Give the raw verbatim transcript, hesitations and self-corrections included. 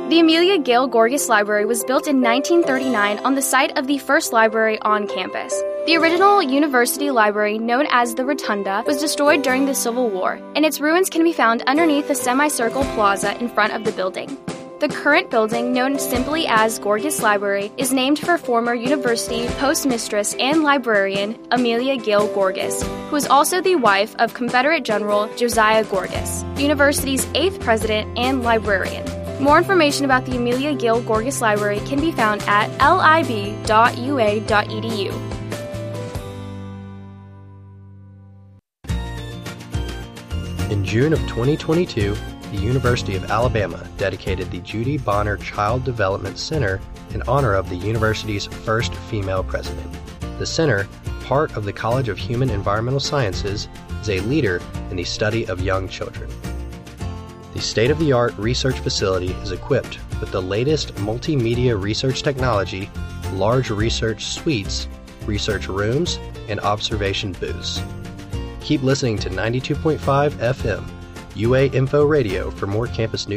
The Amelia Gail Gorgas Library was built in nineteen thirty-nine on the site of the first library on campus. The original university library, known as the Rotunda, was destroyed during the Civil War, and its ruins can be found underneath the semicircle plaza in front of the building. The current building, known simply as Gorgas Library, is named for former university postmistress and librarian Amelia Gail Gorgas, who was also the wife of Confederate General Josiah Gorgas, the university's eighth president and librarian. More information about the Amelia Gail Gorgas Library can be found at lib dot u a dot e d u. In June of twenty twenty-two, the University of Alabama dedicated the Judy Bonner Child Development Center in honor of the university's first female president. The center, part of the College of Human Environmental Sciences, is a leader in the study of young children. The state-of-the-art research facility is equipped with the latest multimedia research technology, large research suites, research rooms, and observation booths. Keep listening to ninety-two point five F M, U A Info Radio for more campus news.